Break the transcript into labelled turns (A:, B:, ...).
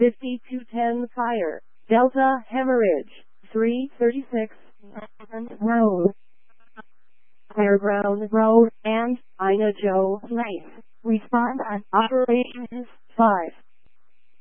A: 5210 fire, Delta hemorrhage, 336,
B: Road,
A: Claire Brown Road, and Ina Joe Place.
B: respond on
A: Operations 5.